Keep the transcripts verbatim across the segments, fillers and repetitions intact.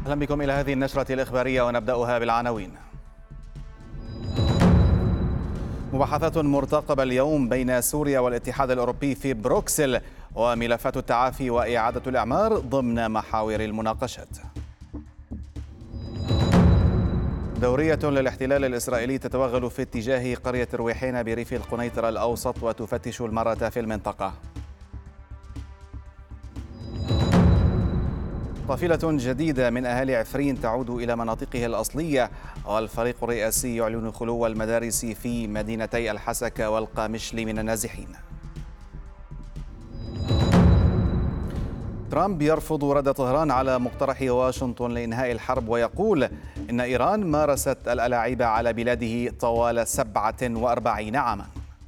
أهلا بكم إلى هذه النشرة الإخبارية ونبدأها بالعناوين. مباحثات مرتقبة اليوم بين سوريا والاتحاد الأوروبي في بروكسل، وملفات التعافي وإعادة الإعمار ضمن محاور المناقشات. دورية للاحتلال الإسرائيلي تتوغل في اتجاه قرية رويحين بريف القنيطرة الأوسط وتفتش المرة في المنطقة. قافلة جديدة من أهالي عفرين تعود إلى مناطقه الأصلية، والفريق الرئاسي يعلن خلو المدارس في مدينتي الحسكة والقامشلي من النازحين. ترامب يرفض رد طهران على مقترح واشنطن لإنهاء الحرب، ويقول إن إيران مارست الألاعيب على بلاده طوال سبعة وأربعين عاما.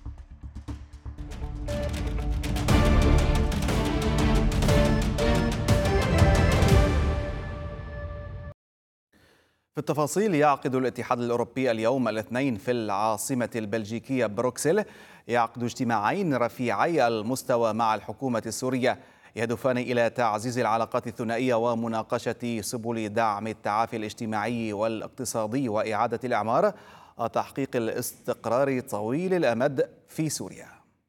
في التفاصيل، يعقد الاتحاد الأوروبي اليوم الاثنين في العاصمة البلجيكية بروكسل يعقد اجتماعين رفيعي المستوى مع الحكومة السورية يهدفان إلى تعزيز العلاقات الثنائية ومناقشة سبل دعم التعافي الاجتماعي والاقتصادي وإعادة الإعمار وتحقيق الاستقرار طويل الأمد في سوريا.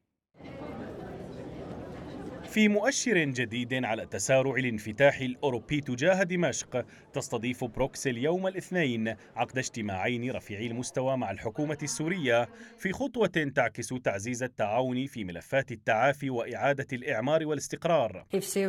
في مؤشر جديد على تسارع الانفتاح الأوروبي تجاه دمشق، تستضيف بروكسل يوم الاثنين عقد اجتماعين رفيعي المستوى مع الحكومة السورية في خطوة تعكس تعزيز التعاون في ملفات التعافي وإعادة الإعمار والاستقرار.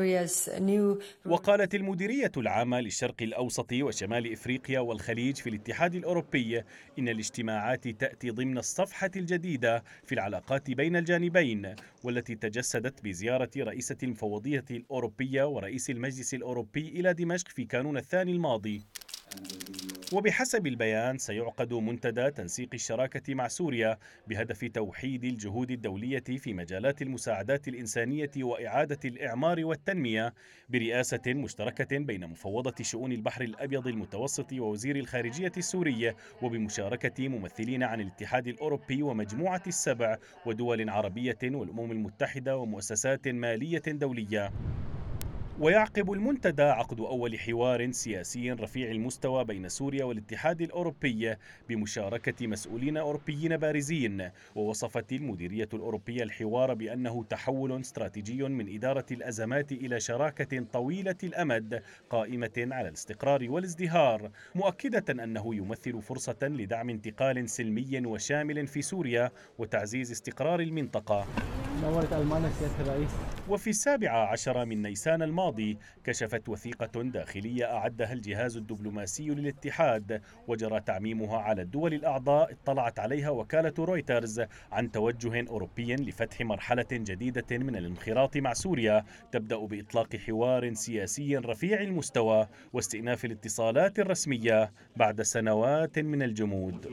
وقالت المديرية العامة للشرق الأوسط وشمال إفريقيا والخليج في الاتحاد الأوروبي إن الاجتماعات تأتي ضمن الصفحة الجديدة في العلاقات بين الجانبين، والتي تجسدت بزيارة رئيسة المفوضية الأوروبية ورئيس المجلس الأوروبي إلى دمشق في كانون الثاني الماضي. وبحسب البيان سيعقد منتدى تنسيق الشراكة مع سوريا بهدف توحيد الجهود الدولية في مجالات المساعدات الإنسانية وإعادة الإعمار والتنمية برئاسة مشتركة بين مفوضة شؤون البحر الأبيض المتوسط ووزير الخارجية السوري، وبمشاركة ممثلين عن الاتحاد الأوروبي ومجموعة السبع ودول عربية والأمم المتحدة ومؤسسات مالية دولية. ويعقب المنتدى عقد أول حوار سياسي رفيع المستوى بين سوريا والاتحاد الأوروبي بمشاركة مسؤولين أوروبيين بارزين. ووصفت المديرية الأوروبية الحوار بأنه تحول استراتيجي من إدارة الأزمات إلى شراكة طويلة الأمد قائمة على الاستقرار والازدهار، مؤكدة أنه يمثل فرصة لدعم انتقال سلمي وشامل في سوريا وتعزيز استقرار المنطقة. نورت ألمانيا سيادة الرئيس. وفي السابع عشر من نيسان الماضي كشفت وثيقة داخلية أعدها الجهاز الدبلوماسي للاتحاد وجرى تعميمها على الدول الأعضاء، اطلعت عليها وكالة رويترز عن توجه أوروبي لفتح مرحلة جديدة من الانخراط مع سوريا تبدأ بإطلاق حوار سياسي رفيع المستوى واستئناف الاتصالات الرسمية بعد سنوات من الجمود.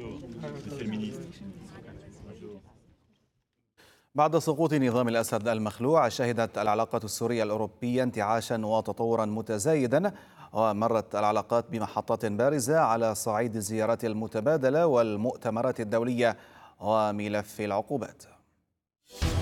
بعد سقوط نظام الأسد المخلوع، شهدت العلاقات السورية الأوروبية انتعاشا وتطورا متزايدا، ومرت العلاقات بمحطات بارزة على صعيد الزيارات المتبادلة والمؤتمرات الدولية وملف العقوبات.